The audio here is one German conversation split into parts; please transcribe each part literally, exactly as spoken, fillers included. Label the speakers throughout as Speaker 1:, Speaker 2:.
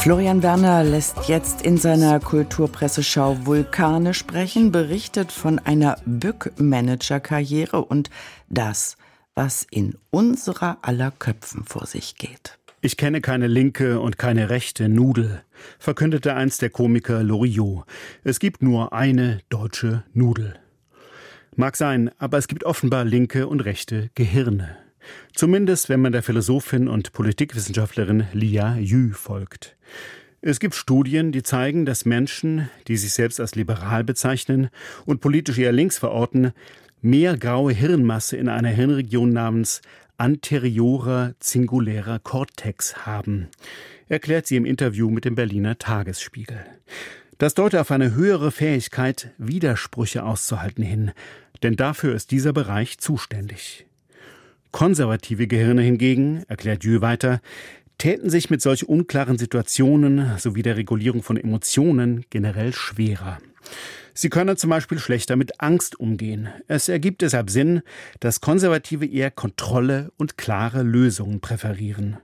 Speaker 1: Florian Werner lässt jetzt in seiner Kulturpresseschau Vulkane sprechen, berichtet von einer Bück-Manager-Karriere und das, was in unserer aller Köpfen vor sich geht.
Speaker 2: Ich kenne keine linke und keine rechte Nudel, verkündete einst der Komiker Loriot. Es gibt nur eine deutsche Nudel. Mag sein, aber es gibt offenbar linke und rechte Gehirne. Zumindest, wenn man der Philosophin und Politikwissenschaftlerin Lia Yu folgt. Es gibt Studien, die zeigen, dass Menschen, die sich selbst als liberal bezeichnen und politisch eher links verorten, mehr graue Hirnmasse in einer Hirnregion namens anteriorer singulärer Cortex haben, erklärt sie im Interview mit dem Berliner Tagesspiegel. Das deutet auf eine höhere Fähigkeit, Widersprüche auszuhalten hin, denn dafür ist dieser Bereich zuständig. Konservative Gehirne hingegen, erklärt Jü weiter, täten sich mit solch unklaren Situationen sowie der Regulierung von Emotionen generell schwerer. Sie können zum Beispiel schlechter mit Angst umgehen. Es ergibt deshalb Sinn, dass Konservative eher Kontrolle und klare Lösungen präferieren.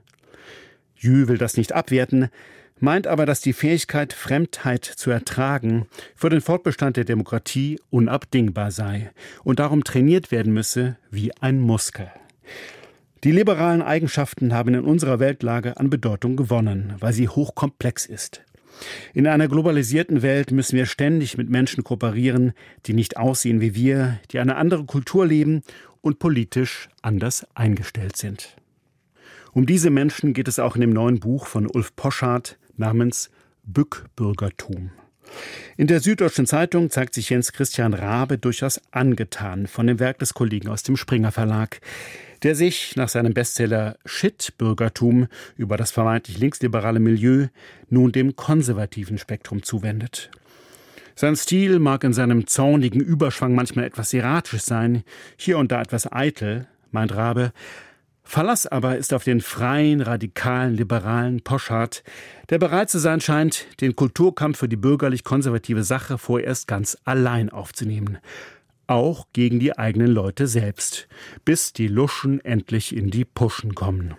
Speaker 2: Jü will das nicht abwerten, meint aber, dass die Fähigkeit, Fremdheit zu ertragen, für den Fortbestand der Demokratie unabdingbar sei und darum trainiert werden müsse wie ein Muskel. Die liberalen Eigenschaften haben in unserer Weltlage an Bedeutung gewonnen, weil sie hochkomplex ist. In einer globalisierten Welt müssen wir ständig mit Menschen kooperieren, die nicht aussehen wie wir, die eine andere Kultur leben und politisch anders eingestellt sind. Um diese Menschen geht es auch in dem neuen Buch von Ulf Poschardt namens Bück-Bürgertum. In der Süddeutschen Zeitung zeigt sich Jens Christian Raabe durchaus angetan von dem Werk des Kollegen aus dem Springer Verlag, der sich nach seinem Bestseller Shit-Bürgertum über das vermeintlich linksliberale Milieu nun dem konservativen Spektrum zuwendet. Sein Stil mag in seinem zornigen Überschwang manchmal etwas erratisch sein, hier und da etwas eitel, meint Raabe. Verlass aber ist auf den freien, radikalen, liberalen Poschardt, der bereit zu sein scheint, den Kulturkampf für die bürgerlich-konservative Sache vorerst ganz allein aufzunehmen. Auch gegen die eigenen Leute selbst, bis die Luschen endlich in die Puschen kommen.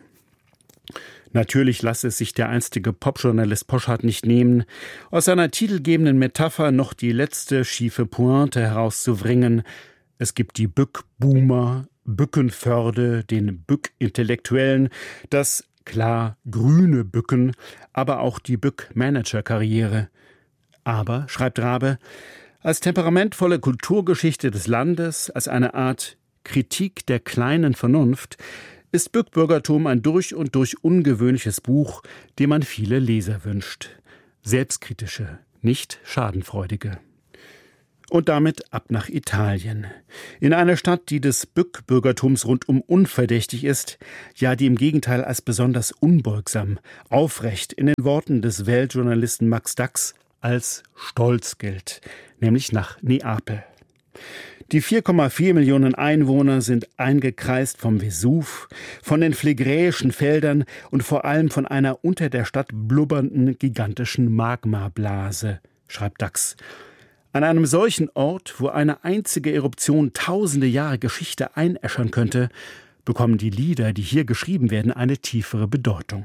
Speaker 2: Natürlich lasse es sich der einstige Popjournalist Poschardt nicht nehmen, aus seiner titelgebenden Metapher noch die letzte schiefe Pointe herauszubringen. Es gibt die Bück-Boomer, Bückenförde, den Bück-Intellektuellen, das klar grüne Bücken, aber auch die Bück-Manager-Karriere. Aber, schreibt Raabe, als temperamentvolle Kulturgeschichte des Landes, als eine Art Kritik der kleinen Vernunft, ist Bück-Bürgertum ein durch und durch ungewöhnliches Buch, dem man viele Leser wünscht. Selbstkritische, nicht schadenfreudige. Und damit ab nach Italien. In einer Stadt, die des Bück-Bürgertums rundum unverdächtig ist, ja, die im Gegenteil als besonders unbeugsam, aufrecht in den Worten des Weltjournalisten Max Dachs als stolz gilt, nämlich nach Neapel. Die vier Komma vier Millionen Einwohner sind eingekreist vom Vesuv, von den phlegräischen Feldern und vor allem von einer unter der Stadt blubbernden gigantischen Magmablase, schreibt Dachs. An einem solchen Ort, wo eine einzige Eruption tausende Jahre Geschichte einäschern könnte, bekommen die Lieder, die hier geschrieben werden, eine tiefere Bedeutung.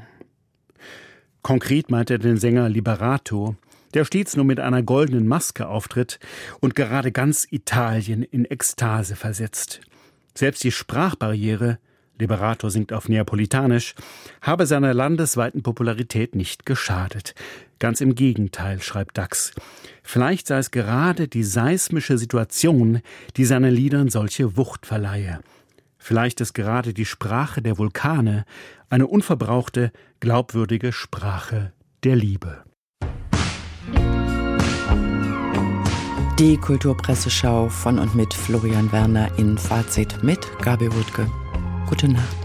Speaker 2: Konkret meint er den Sänger Liberato, der stets nur mit einer goldenen Maske auftritt und gerade ganz Italien in Ekstase versetzt. Selbst die Sprachbarriere, Liberato singt auf Neapolitanisch, habe seiner landesweiten Popularität nicht geschadet. Ganz im Gegenteil, schreibt Dachs. Vielleicht sei es gerade die seismische Situation, die seinen Liedern solche Wucht verleihe. Vielleicht ist gerade die Sprache der Vulkane eine unverbrauchte, glaubwürdige Sprache der Liebe.
Speaker 1: Die Kulturpresseschau von und mit Florian Werner in Fazit mit Gabi Wuttke. Gute Nacht.